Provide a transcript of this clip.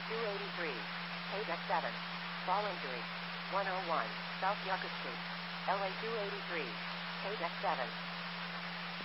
283. Page X7. Fall injury. 101. South Yucca Street. LA 283. Page X7.